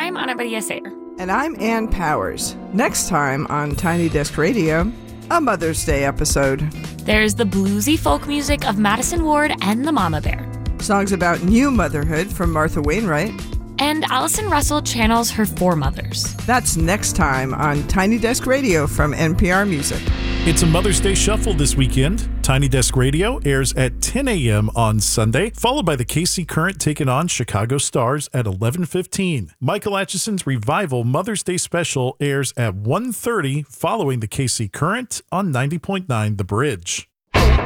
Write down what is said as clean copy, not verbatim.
I'm Ana Maria Sayer. And I'm Ann Powers. Next time on Tiny Desk Radio, a Mother's Day episode. There's the bluesy folk music of Madison Ward and the Mama Bear. Songs about new motherhood from Martha Wainwright. And Allison Russell channels her foremothers. That's next time on Tiny Desk Radio from NPR Music. It's a Mother's Day Shuffle this weekend. Tiny Desk Radio airs at 10 a.m. on Sunday, followed by the KC Current taking on Chicago Stars at 11:15. Michael Atchison's Revival Mother's Day Special airs at 1:30, following the KC Current on 90.9 The Bridge.